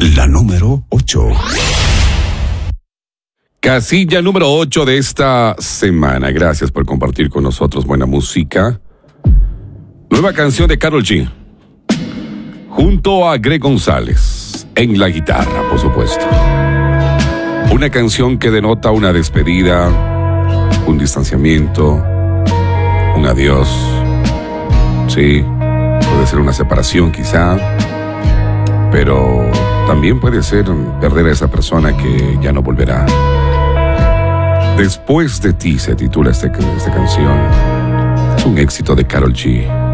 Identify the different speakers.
Speaker 1: La número 8.
Speaker 2: Casilla número 8 de esta semana. Gracias por compartir con nosotros buena música. Nueva canción de Karol G. Junto a Greg González. En la guitarra, por supuesto. Una canción que denota una despedida, un distanciamiento, un adiós. Sí, puede ser una separación quizá, pero también puede ser perder a esa persona que ya no volverá. Después de ti se titula esta canción. Es un éxito de Karol G.